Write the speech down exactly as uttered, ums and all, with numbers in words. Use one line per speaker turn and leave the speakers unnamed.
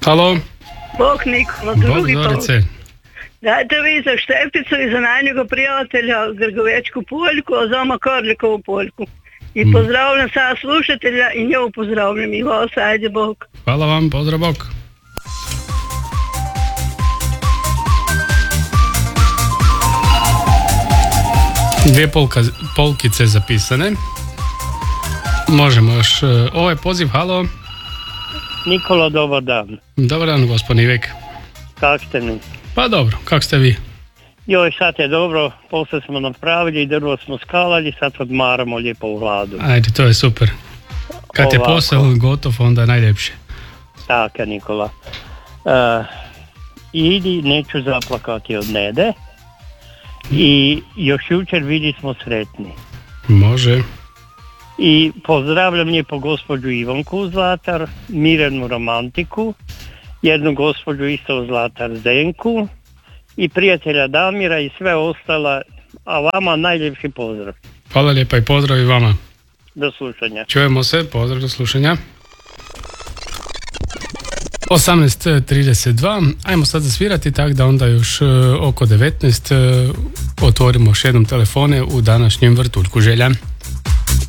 Halo?
Bog Nikola,
Bog
drugi
Zorice.
put. Dajte vi za Šteficu i za najnjega prijatelja Grgovečku Poljku, a za oma Korlikovu Poljku. I
Mm.
pozdravljam sada slušatelja i nju pozdravljam i vas, ajde Bog.
Hvala vam, pozdrav, bok. Dvije polka, polkice zapisane. Možemo još. e, Ovaj poziv, halo.
Nikola, dobar dan.
Dobar dan, gospodin Ivek.
Kak ste mi?
Pa dobro, kako ste vi?
Joj, sad je dobro, posle smo napravili, drvo smo skalali, sad odmaramo lijepo u hladu.
Ajde, to je super. Kad je
Ovako.
posao gotov, onda je najljepše.
Tako je, Nikola. Uh, idi, neću zaplakati od Nede. I još jučer vidi smo sretni.
Može.
I pozdravljam lijepo gospođu Ivonku Zlatar, Mirenu Romantiku, jednu gospođu isto Zlatar Zdenku i prijatelja Damira i sve ostala, a vama najljepši pozdrav.
Hvala lijepa i pozdrav i vama.
Do slušanja.
Čujemo se, pozdrav, do slušanja. osamnaest trideset dva, ajmo sad zasvirati tako da onda još e, oko devetnaest e, otvorimo još jednom telefone u današnjem vrtuljku želja.